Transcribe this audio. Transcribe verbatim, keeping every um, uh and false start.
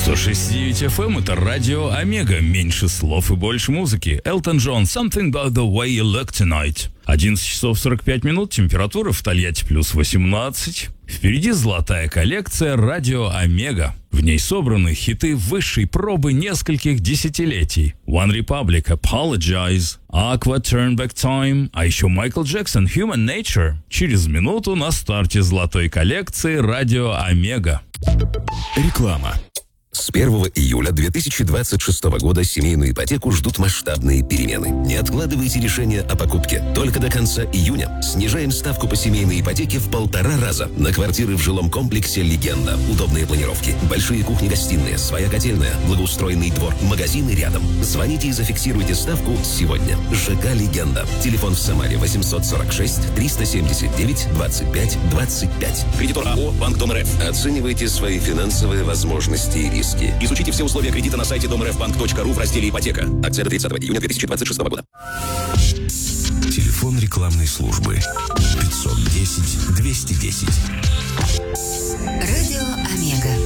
сто шесть и девять эф эм — это радио Омега. Меньше слов и больше музыки. Элтон Джон, Something About the Way You Look Tonight. одиннадцать часов сорок пять минут. Температура в Тольятти плюс восемнадцать. Впереди золотая коллекция радио Омега. В ней собраны хиты высшей пробы нескольких десятилетий. One Republic, Apologize, Aqua, Turn Back Time, а еще Майкл Джексон, Human Nature. Через минуту на старте золотой коллекции радио Омега. Реклама. С первого июля две тысячи двадцать шестого года семейную ипотеку ждут масштабные перемены. Не откладывайте решение о покупке. Только до конца июня снижаем ставку по семейной ипотеке в полтора раза. На квартиры в жилом комплексе «Легенда». Удобные планировки, большие кухни-гостиные, своя котельная, благоустроенный двор, магазины рядом. Звоните и зафиксируйте ставку сегодня. ЖК «Легенда». Телефон в Самаре восемьсот сорок шесть триста семьдесят девять двадцать пять двадцать пять. Кредитор АО «Банк Дом РФ». Оценивайте свои финансовые возможности и риски. Изучите все условия кредита на сайте дом эр эф банк точка ру в разделе «Ипотека». Акция до тридцатого июня две тысячи двадцать шестого года. Телефон рекламной службы пятьсот десять двести десять. Радио Омега.